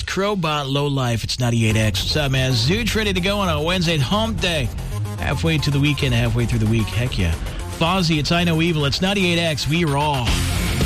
Crowbot, Low Life. It's 98X. What's up, man? Zooch ready to go on a Wednesday hump day. Halfway to the weekend, halfway through the week. Heck yeah. Fozzy, it's I Know Evil. It's 98X. We Raw.